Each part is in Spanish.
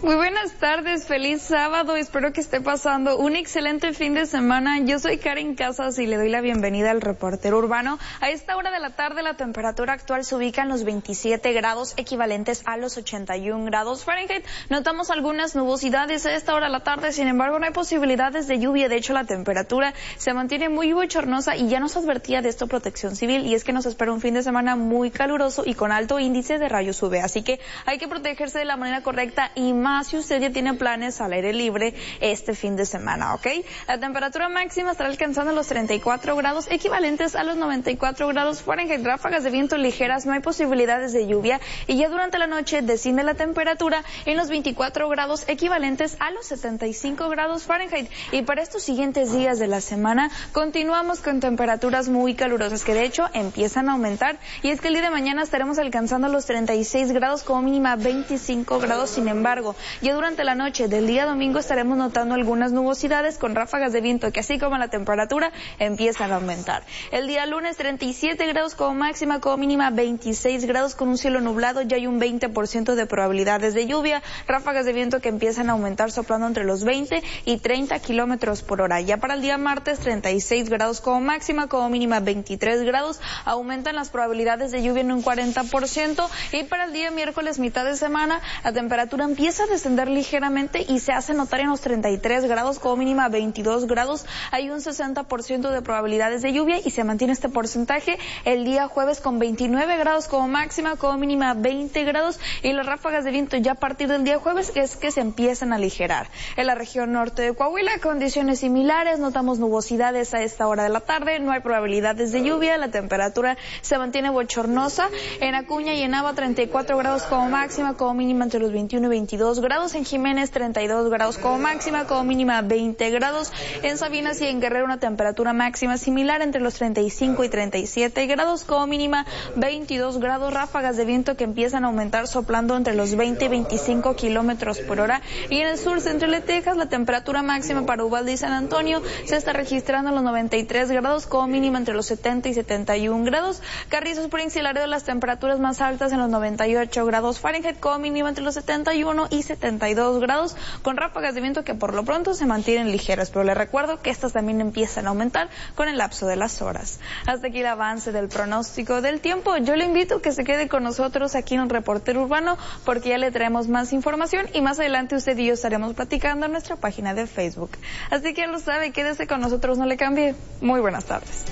Muy buenas tardes, feliz sábado, espero que esté pasando un excelente fin de semana. Yo soy Karen Casas y le doy la bienvenida al Reportero Urbano. A esta hora de la tarde la temperatura actual se ubica en los 27 grados, equivalentes a los 81 grados Fahrenheit. Notamos algunas nubosidades a esta hora de la tarde, sin embargo no hay posibilidades de lluvia. De hecho, la temperatura se mantiene muy bochornosa y ya nos advertía de esto Protección Civil, y es que nos espera un fin de semana muy caluroso y con alto índice de rayos UV, así que hay que protegerse de la manera correcta y más si usted ya tiene planes al aire libre este fin de semana, ¿ok? La temperatura máxima estará alcanzando los 34 grados, equivalentes a los 94 grados Fahrenheit. Ráfagas de viento ligeras, no hay posibilidades de lluvia, y ya durante la noche desciende la temperatura en los 24 grados, equivalentes a los 75 grados Fahrenheit. Y para estos siguientes días de la semana continuamos con temperaturas muy calurosas, que de hecho empiezan a aumentar, y es que el día de mañana estaremos alcanzando los 36 grados, como mínima 25 grados. Sin embargo, ya durante la noche del día domingo estaremos notando algunas nubosidades con ráfagas de viento que, así como la temperatura, empiezan a aumentar. El día lunes 37 grados como máxima, como mínima 26 grados, con un cielo nublado. Ya hay un 20% de probabilidades de lluvia, ráfagas de viento que empiezan a aumentar soplando entre los 20 y 30 kilómetros por hora. Ya para el día martes 36 grados como máxima, como mínima 23 grados, aumentan las probabilidades de lluvia en un 40%, y para el día miércoles, mitad de semana, la temperatura empieza a descender ligeramente y se hace notar en los 33 grados, como mínima 22 grados. Hay un 60% de probabilidades de lluvia y se mantiene este porcentaje el día jueves con 29 grados como máxima, como mínima 20 grados, y las ráfagas de viento ya a partir del día jueves es que se empiezan a aligerar. En la región norte de Coahuila, condiciones similares, notamos nubosidades a esta hora de la tarde, no hay probabilidades de lluvia, la temperatura se mantiene bochornosa. En Acuña y en Nava 34 grados como máxima, como mínima entre los 21 y 22 grados. En Jiménez 32 grados como máxima, como mínima 20 grados. En Sabinas y en Guerrero una temperatura máxima similar entre los 35 y 37 grados, como mínima 22 grados. Ráfagas de viento que empiezan a aumentar soplando entre los 20 y 25 kilómetros por hora. Y en el sur central de Texas la temperatura máxima para Uvalde y San Antonio se está registrando en los 93 grados, como mínima entre los 70 y 71 grados. Carrizo Springs y Laredo las temperaturas más altas en los 98 grados Fahrenheit, como mínima entre los 71 y 72 grados, con ráfagas de viento que por lo pronto se mantienen ligeras, pero les recuerdo que estas también empiezan a aumentar con el lapso de las horas. Hasta aquí el avance del pronóstico del tiempo. Yo le invito a que se quede con nosotros aquí en el Reportero Urbano, porque ya le traemos más información y más adelante usted y yo estaremos platicando en nuestra página de Facebook. Así que ya lo sabe, quédese con nosotros, no le cambie. Muy buenas tardes.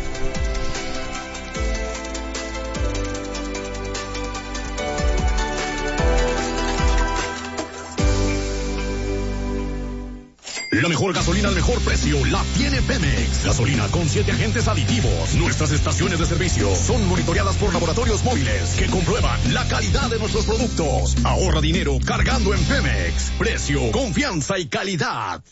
La mejor gasolina al mejor precio la tiene Pemex. Gasolina con 7 agentes aditivos. Nuestras estaciones de servicio son monitoreadas por laboratorios móviles que comprueban la calidad de nuestros productos. Ahorra dinero cargando en Pemex. Precio, confianza y calidad.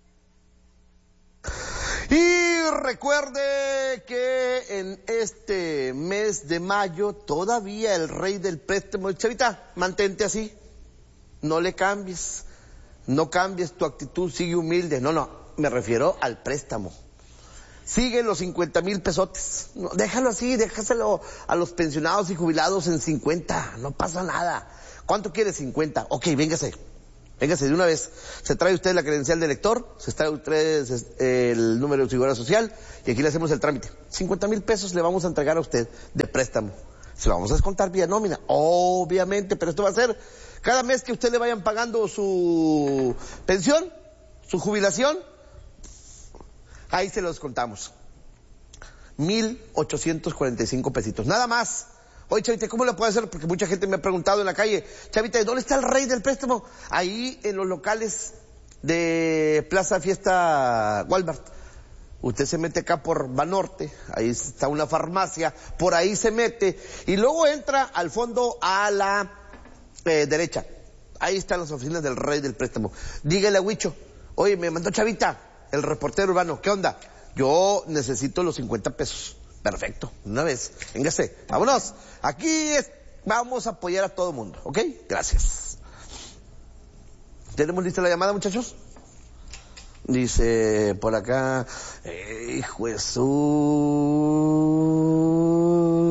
Y recuerde que en este mes de mayo todavía el rey del préstamo, Chavita, mantente así, no le cambies. No cambies tu actitud, sigue humilde. No, me refiero al préstamo. Sigue los 50,000 pesotes. No, déjalo así, déjaselo a los pensionados y jubilados en 50. No pasa nada. ¿Cuánto quieres? 50. Ok, véngase de una vez. Se trae usted la credencial de elector, se trae usted el número de seguridad social y aquí le hacemos el trámite. 50,000 pesos le vamos a entregar a usted de préstamo. Se lo vamos a descontar vía nómina, obviamente, pero esto va a ser cada mes que usted le vayan pagando su pensión, su jubilación, ahí se lo descontamos. 1,845 pesitos, nada más. Oye, Chavita, ¿cómo lo puede hacer? Porque mucha gente me ha preguntado en la calle, Chavita, ¿dónde está el rey del préstamo? Ahí en los locales de Plaza Fiesta Walmart. Usted se mete acá por Banorte, ahí está una farmacia, por ahí se mete, y luego entra al fondo a la derecha. Ahí están las oficinas del rey del préstamo. Dígale a Huicho, oye, me mandó Chavita, el reportero urbano, ¿qué onda? Yo necesito los 50 pesos. Perfecto, una vez, véngase, vámonos. Vamos a apoyar a todo mundo, ¿ok? Gracias. ¿Tenemos lista la llamada, muchachos? Dice por acá, hijo de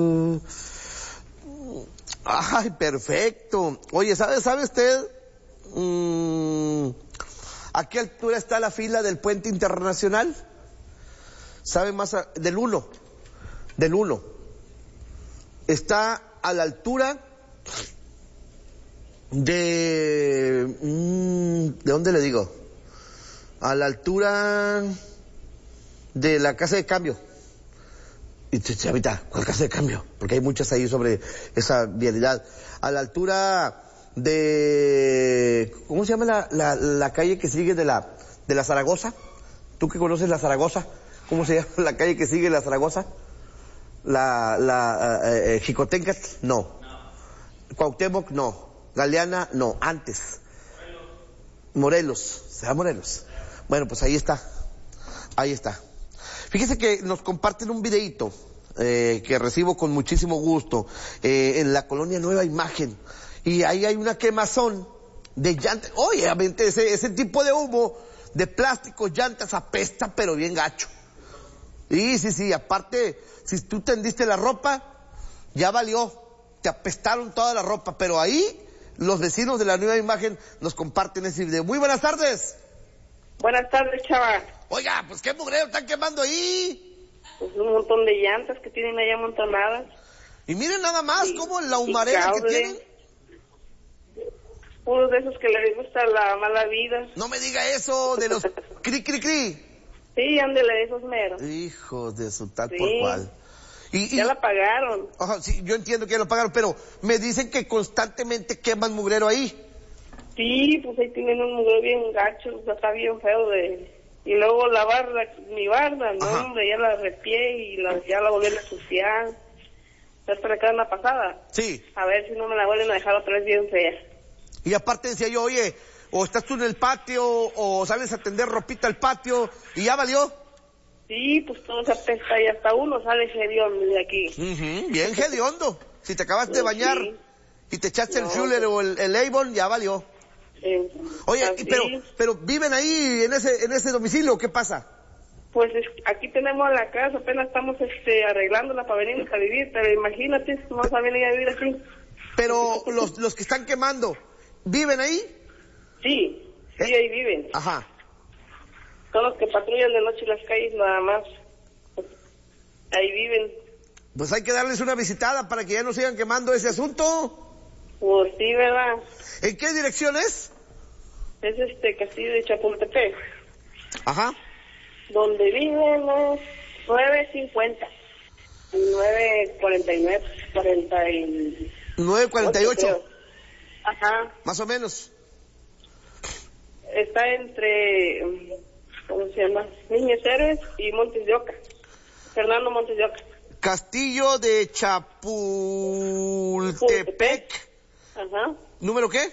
su... Ay, perfecto. Oye, ¿sabe usted ¿A qué altura está la fila del puente internacional? ¿Sabe más? Del 1. Está a la altura ¿de dónde le digo? A la altura de la casa de cambio. Y chavita, ¿cuál casa de cambio? Porque hay muchas ahí sobre esa vialidad. A la altura de... ¿Cómo se llama la calle que sigue de la ¿Tú que conoces la Zaragoza? ¿Cómo se llama la calle que sigue la Zaragoza? Jicotencatl, no. Cuauhtémoc, no. Galeana, no. Antes. Morelos. ¿Se llama Morelos? Bueno, pues ahí está. Fíjese que nos comparten un videíto que recibo con muchísimo gusto en la colonia Nueva Imagen. Y ahí hay una quemazón de llantas. Obviamente ese tipo de humo de plástico, llantas, apesta, pero bien gacho. Y sí, aparte, si tú tendiste la ropa, ya valió. Te apestaron toda la ropa. Pero ahí los vecinos de la Nueva Imagen nos comparten ese video. Muy buenas tardes. Buenas tardes, chava. Oiga, pues qué mugrero están quemando ahí. Pues un montón de llantas que tienen allá amontonadas. Y miren nada más cómo la humareda que tienen. Puros de esos que les gusta la mala vida. No me diga eso de los cri. Sí, ándele de esos meros. Hijos de su tal sí. Por cual. Ya la pagaron. Ajá, sí, yo entiendo que ya lo pagaron, pero me dicen que constantemente queman mugrero ahí. Sí, pues ahí tienen un mugrero bien gacho, o sea, está bien feo de... Y luego la barda, mi barda, no, ajá, hombre, ya la arrepié y ya la volvieron a ensuciar. Hasta la cadena pasada. Sí. A ver si no me la vuelven a dejar otra vez bien fea. Y aparte decía yo, oye, o estás tú en el patio, o sales a tender ropita al patio, y ya valió. Sí, pues todo se apesta y hasta uno sale hediondo de aquí. Bien hediondo. Si te acabas de bañar y te echaste el Fuller o el Avon, ya valió. Oye, pero ¿viven ahí en ese domicilio? ¿Qué pasa? Pues aquí tenemos la casa, apenas estamos arreglándola para venirnos a vivir, pero imagínate, no vamos a venir a vivir aquí. Pero los que están quemando, ¿viven ahí? Sí, ahí viven. Ajá. Son los que patrullan de noche las calles nada más. Ahí viven. Pues hay que darles una visitada para que ya no sigan quemando ese asunto. Pues sí, ¿verdad? ¿En qué dirección es? Es Castillo de Chapultepec. Ajá. Donde viven los 950. 949, 948. Ajá. Más o menos. Está entre, ¿cómo se llama? Niños Héroes y Montes de Oca. Fernando Montes de Oca. Castillo de Chapultepec. Ajá. ¿Número qué?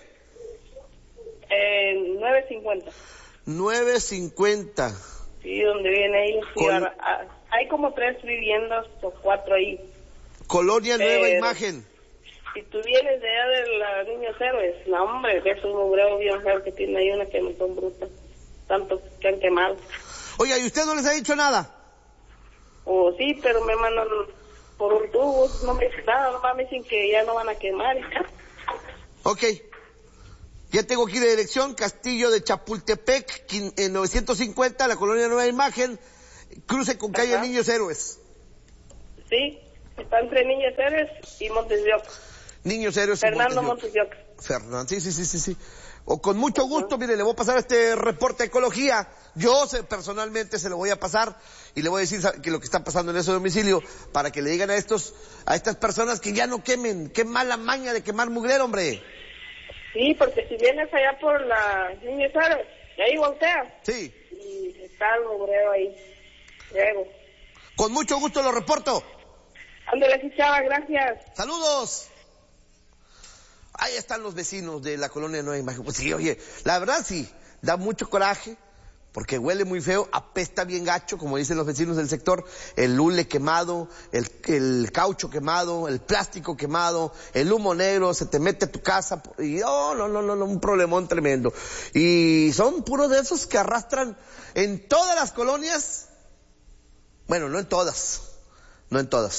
950. 950. Sí, donde viene ahí. Hay como 3 viviendas o 4 ahí. Colonia Nueva Imagen. Si tú vienes de allá de la Niños Héroes, no hombre, que es un mugreo bien feo que tiene ahí, una quemazón bruta. Tanto que han quemado. Oiga, ¿y usted no les ha dicho nada? Oh, sí, pero me mandan por un tubo, no me dicen nada, nomás me dicen que ya no van a quemar. Ok. Ya tengo aquí la dirección, Castillo de Chapultepec, 950, la Colonia Nueva Imagen, cruce con calle Niños Héroes. Sí, está entre Niños Héroes y Montes de Oca. Niños Héroes Fernando Montes de Oca. Fernando, sí. O con mucho gusto, mire, le voy a pasar este reporte de ecología. Yo personalmente se lo voy a pasar y le voy a decir que lo que está pasando en ese domicilio para que le digan a estas personas que ya no quemen. Qué mala maña de quemar mugrero, hombre. Sí, porque si vienes allá por la Niños Héroes, y ahí volteas. Sí. Y está el mugrero ahí. Luego. Con mucho gusto lo reporto. Ándale, sí, chava, gracias. Saludos. Ahí están los vecinos de la Colonia Nueva Imagen. Pues sí, oye, la verdad sí, da mucho coraje, porque huele muy feo, apesta bien gacho, como dicen los vecinos del sector, el hule quemado, el caucho quemado, el plástico quemado, el humo negro, se te mete a tu casa, y no, un problemón tremendo. Y son puros de esos que arrastran en todas las colonias, bueno, no en todas,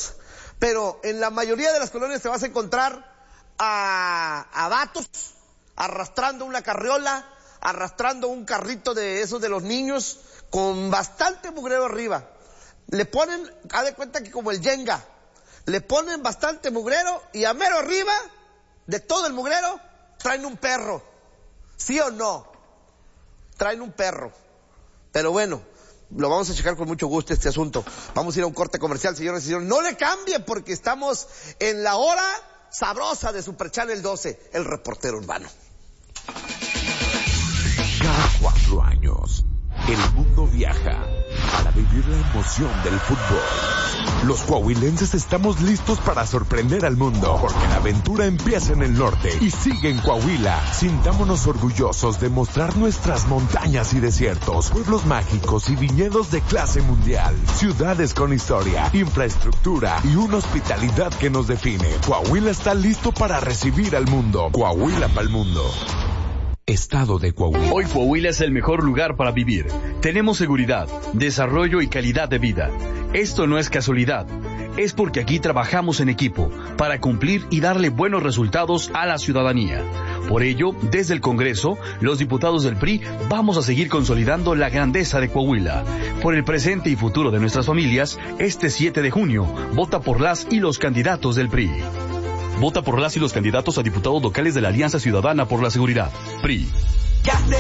pero en la mayoría de las colonias te vas a encontrar a vatos, arrastrando una carriola, arrastrando un carrito de esos de los niños, con bastante mugrero arriba. Le ponen, haz de cuenta que como el Jenga, le ponen bastante mugrero y a mero arriba de todo el mugrero traen un perro. ¿Sí o no? Traen un perro. Pero bueno, lo vamos a checar con mucho gusto este asunto. Vamos a ir a un corte comercial, señores y señores. No le cambie porque estamos en la hora sabrosa de Super Channel 12, el reportero urbano. Cada 4 años, el mundo viaja para vivir la emoción del fútbol. Los coahuilenses estamos listos para sorprender al mundo, porque la aventura empieza en el norte y sigue en Coahuila. Sintámonos orgullosos de mostrar nuestras montañas y desiertos, pueblos mágicos y viñedos de clase mundial, ciudades con historia, infraestructura y una hospitalidad que nos define. Coahuila está listo para recibir al mundo. Coahuila pa'l mundo. Estado de Coahuila. Hoy Coahuila es el mejor lugar para vivir. Tenemos seguridad, desarrollo y calidad de vida. Esto no es casualidad. Es porque aquí trabajamos en equipo para cumplir y darle buenos resultados a la ciudadanía. Por ello, desde el Congreso, los diputados del PRI vamos a seguir consolidando la grandeza de Coahuila. Por el presente y futuro de nuestras familias, este 7 de junio, vota por las y los candidatos del PRI. Vota por las y los candidatos a diputados locales de la Alianza Ciudadana por la Seguridad. PRI.